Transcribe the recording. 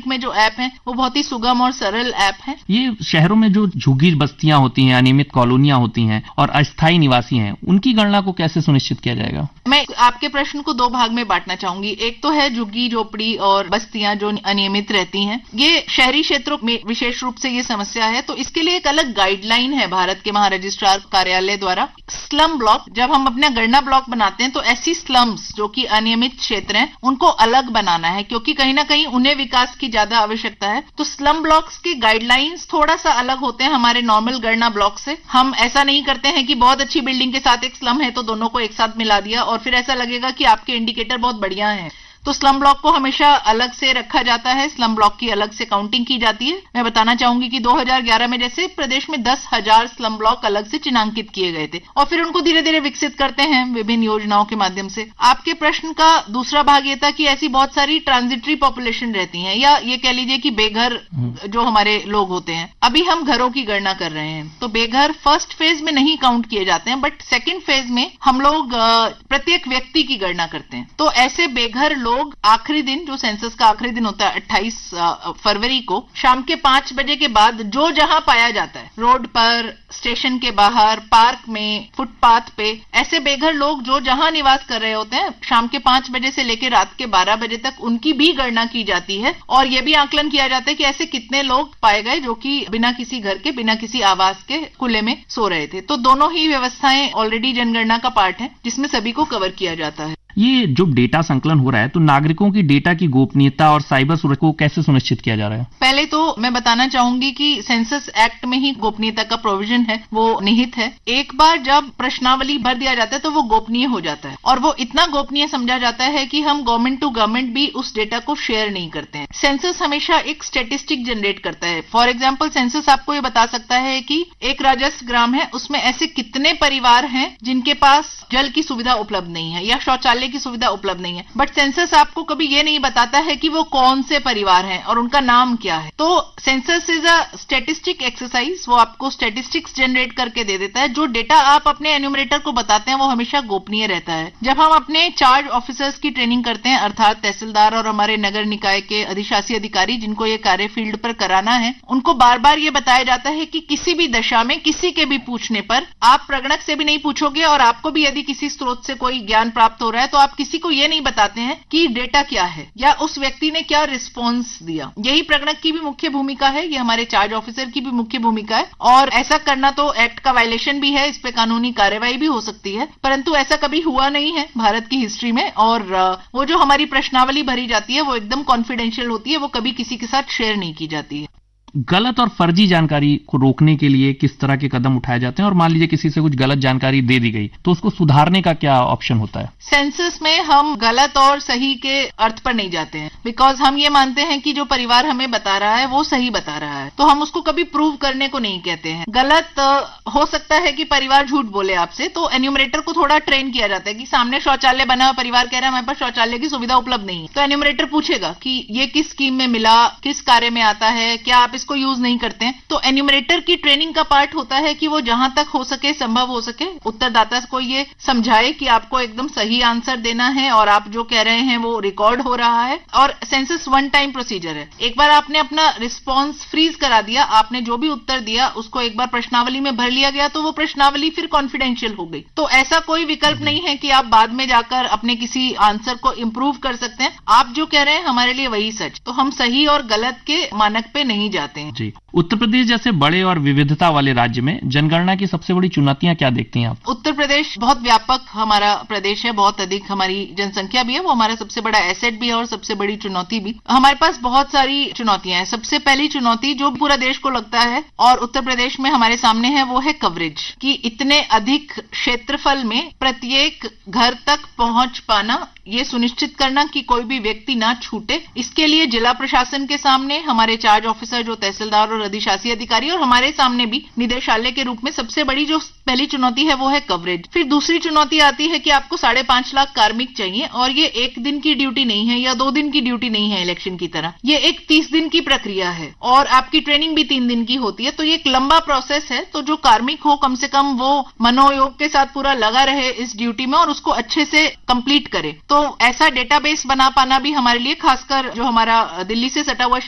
Traffic में जो app है वो बहुत ही सुगम और सरल ऐप है। ये शहरों में जो झुग्गी बस्तियां होती हैं, अनियमित कॉलोनियां होती हैं और अस्थायी निवासी हैं, उनकी गणना को कैसे सुनिश्चित किया जाएगा? मैं आपके प्रश्न को दो भाग में बांटना चाहूंगी। एक तो है झुग्गी झोपड़ी और बस्तियां जो अनियमित रहती हैं, ये शहरी क्षेत्रों में विशेष रूप से ये समस्या है, तो इसके लिए एक अलग गाइडलाइन है भारत के महारजिस्ट्रार कार्यालय द्वारा। स्लम ब्लॉक, जब हम अपना गणना ब्लॉक बनाते हैं तो ऐसी स्लम्स जो कि अनियमित क्षेत्र हैं उनको अलग बनाना है, क्योंकि कहीं ना कहीं उन्हें विकास की ज्यादा आवश्यकता है। तो स्लम ब्लॉक्स के गाइडलाइंस थोड़ा सा अलग होते हैं हमारे नॉर्मल गणना ब्लॉक से। हम ऐसा नहीं करते हैं कि बहुत अच्छी बिल्डिंग के साथ एक स्लम है तो दोनों को एक साथ मिला दिया और फिर ऐसा लगेगा कि आपके इंडिकेटर बहुत बढ़िया हैं। तो स्लम ब्लॉक को हमेशा अलग से रखा जाता है, स्लम ब्लॉक की अलग से काउंटिंग की जाती है। मैं बताना चाहूंगी कि 2011 में जैसे प्रदेश में 10,000 स्लम ब्लॉक अलग से चिन्हांकित किए गए थे और फिर उनको धीरे धीरे विकसित करते हैं विभिन्न योजनाओं के माध्यम से। आपके प्रश्न का दूसरा भाग ये था कि ऐसी बहुत सारी ट्रांजिटरी पॉपुलेशन रहती है, या ये कह लीजिए कि बेघर जो हमारे लोग होते हैं। अभी हम घरों की गणना कर रहे हैं, तो बेघर फर्स्ट फेज में नहीं काउंट किए जाते हैं, बट सेकेंड फेज में हम लोग प्रत्येक व्यक्ति की गणना करते हैं। तो ऐसे बेघर लोग आखिरी दिन, जो सेंसस का आखिरी दिन होता है 28 फरवरी को शाम के 5 बजे के बाद जो जहां पाया जाता है, रोड पर, स्टेशन के बाहर, पार्क में, फुटपाथ पे, ऐसे बेघर लोग जो जहां निवास कर रहे होते हैं, शाम के 5 बजे से लेकर रात के 12 बजे तक उनकी भी गणना की जाती है। और यह भी आकलन किया जाता है कि ऐसे कितने लोग पाए गए जो कि बिना किसी घर के, बिना किसी आवास के खुले में सो रहे थे। तो दोनों ही व्यवस्थाएं ऑलरेडी जनगणना का पार्ट है जिसमें सभी को कवर किया जाता है। ये जो डेटा संकलन हो रहा है, तो नागरिकों की डेटा की गोपनीयता और साइबर सुरक्षा को कैसे सुनिश्चित किया जा रहा है? पहले तो मैं बताना चाहूंगी कि सेंसस एक्ट में ही गोपनीयता का प्रोविजन है, वो निहित है। एक बार जब प्रश्नावली भर दिया जाता है तो वो गोपनीय हो जाता है और वो इतना गोपनीय समझा जाता है कि हम गवर्नमेंट टू गवर्नमेंट भी उस डेटा को शेयर नहीं करते हैं। सेंसस हमेशा एक स्टेटिस्टिक जनरेट करता है। फॉर एग्जाम्पल, सेंसस आपको ये बता सकता है कि एक राजस्व ग्राम है, उसमें ऐसे कितने परिवार हैं जिनके पास जल की सुविधा उपलब्ध नहीं है या शौचालय की सुविधा उपलब्ध नहीं है। बट सेंसस आपको कभी ये नहीं बताता है कि वो कौन से परिवार हैं और उनका नाम क्या है। तो census is a statistic exercise, वो आपको स्टैटिस्टिक्स जनरेट करके दे देता है। जो डेटा आप अपने एन्यूमरेटर को बताते हैं वो हमेशा गोपनीय रहता है। जब हम अपने चार्ज ऑफिसर्स की ट्रेनिंग करते हैं, अर्थात तहसीलदार और हमारे नगर निकाय के अधिशासी अधिकारी जिनको ये कार्य फील्ड पर कराना है, उनको बार बार ये बताया जाता है कि किसी भी दशा में किसी के भी पूछने पर आप प्रगणक से भी नहीं पूछोगे और आपको भी यदि किसी स्रोत से कोई ज्ञान प्राप्त हो रहा है तो आप किसी को यह नहीं बताते हैं कि डेटा क्या है या उस व्यक्ति ने क्या रिस्पॉन्स दिया। यही प्रगणक की भी मुख्य भूमिका है, ये हमारे चार्ज ऑफिसर की भी मुख्य भूमिका है। और ऐसा करना तो एक्ट का वायलेशन भी है, इस पे कानूनी कार्रवाई भी हो सकती है, परंतु ऐसा कभी हुआ नहीं है भारत की हिस्ट्री में। और वो जो हमारी प्रश्नावली भरी जाती है वो एकदम कॉन्फिडेंशियल होती है, वो कभी किसी के साथ शेयर नहीं की जाती है। गलत और फर्जी जानकारी को रोकने के लिए किस तरह के कदम उठाए जाते हैं? और मान लीजिए किसी से कुछ गलत जानकारी दे दी गई तो उसको सुधारने का क्या ऑप्शन होता है? सेंसस में हम गलत और सही के अर्थ पर नहीं जाते हैं, बिकॉज हम ये मानते हैं कि जो परिवार हमें बता रहा है वो सही बता रहा है, तो हम उसको कभी प्रूव करने को नहीं कहते हैं। गलत हो सकता है कि परिवार झूठ बोले आपसे, तो एन्यूमरेटर को थोड़ा ट्रेन किया जाता है कि सामने शौचालय बना हुआ, परिवार कह रहा है हमारे पास शौचालय की सुविधा उपलब्ध नहीं है, तो एन्यूमरेटर पूछेगा कि ये किस स्कीम में मिला, किस कार्य में आता है, क्या आप इसको यूज नहीं करते हैं। तो एन्यूमरेटर की ट्रेनिंग का पार्ट होता है कि वो जहां तक हो सके, संभव हो सके, उत्तरदाता को ये समझाए कि आपको एकदम सही आंसर देना है और आप जो कह रहे हैं वो रिकॉर्ड हो रहा है। और सेंसस वन टाइम प्रोसीजर है, एक बार आपने अपना रिस्पॉन्स फ्रीज करा दिया, आपने जो भी उत्तर दिया उसको एक बार प्रश्नावली में भर लिया गया तो वो प्रश्नावली फिर कॉन्फिडेंशियल हो गई। तो ऐसा कोई विकल्प नहीं है कि आप बाद में जाकर अपने किसी आंसर को इंप्रूव कर सकते हैं। आप जो कह रहे हैं हमारे लिए वही सच, तो हम सही और गलत के मानक पे नहीं जाते हैं। जी, उत्तर प्रदेश जैसे बड़े और विविधता वाले राज्य में जनगणना की सबसे बड़ी चुनौतियां क्या देखती हैं आप? उत्तर प्रदेश बहुत व्यापक हमारा प्रदेश है, बहुत अधिक हमारी जनसंख्या भी है, वो हमारा सबसे बड़ा एसेट भी है और सबसे बड़ी चुनौती भी। हमारे पास बहुत सारी चुनौतियां हैं। सबसे पहली चुनौती जो पूरा देश को लगता है और उत्तर प्रदेश में हमारे सामने है वो है कवरेज, कि इतने अधिक क्षेत्रफल में प्रत्येक घर तक पहुंच पाना, ये सुनिश्चित करना कि कोई भी व्यक्ति ना छूटे। इसके लिए जिला प्रशासन के सामने हमारे चार्ज ऑफिसर जो तहसीलदार और अधिशासी अधिकारी और हमारे सामने भी निदेशालय के रूप में सबसे बड़ी जो पहली चुनौती है वो है कवरेज। फिर दूसरी चुनौती आती है कि आपको 5.5 लाख कार्मिक चाहिए और ये 1 दिन की ड्यूटी नहीं है या 2 दिन की ड्यूटी नहीं है इलेक्शन की तरह, ये एक 30 दिन की प्रक्रिया है और आपकी ट्रेनिंग भी 3 दिन की होती है। तो ये एक लंबा प्रोसेस है। तो जो कार्मिक हो कम से कम वो मनोयोग के साथ पूरा लगा रहे इस ड्यूटी में और उसको अच्छे से कंप्लीट करे। तो ऐसा डेटाबेस बना पाना भी हमारे लिए, खासकर जो हमारा दिल्ली से सटा हुआ